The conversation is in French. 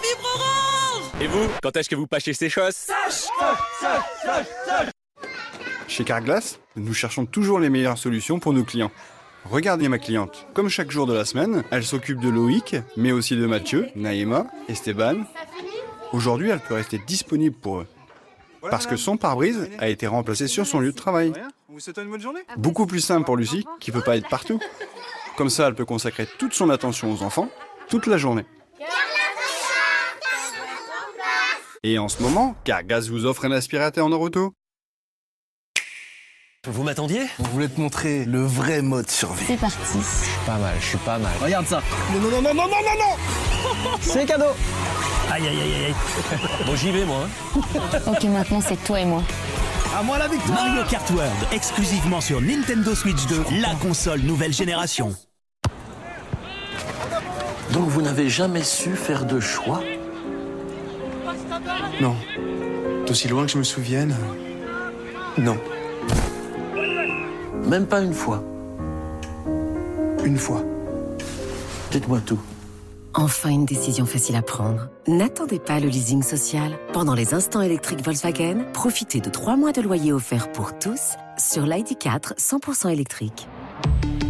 fibre orange. Et vous, quand est-ce que vous pâchez ces choses? Chez Carglass, nous cherchons toujours les meilleures solutions pour nos clients. Regardez ma cliente. Comme chaque jour de la semaine, elle s'occupe de Loïc, mais aussi de Mathieu, Naïma, Esteban. Aujourd'hui, elle peut rester disponible pour eux. Parce que son pare-brise a été remplacé sur son lieu de travail. Beaucoup plus simple pour Lucie, qui peut pas être partout. Comme ça, elle peut consacrer toute son attention aux enfants, toute la journée. Et en ce moment, Carglass vous offre un aspirateur Noroto. Vous m'attendiez? On voulait te montrer le vrai mode survie. C'est parti. Je suis pas mal. Regarde ça. Non. C'est cadeau. Aïe. Bon, j'y vais, moi. Ok, maintenant c'est toi et moi. À moi la victoire. Mario Kart World, exclusivement sur Nintendo Switch 2, la console nouvelle génération. Donc vous n'avez jamais su faire de choix? Non. D'aussi loin que je me souvienne. Non. Même pas une fois. Une fois. Dites-moi tout. Enfin une décision facile à prendre. N'attendez pas le leasing social. Pendant les instants électriques Volkswagen, profitez de 3 mois de loyer offerts pour tous sur l'ID4 100% électrique.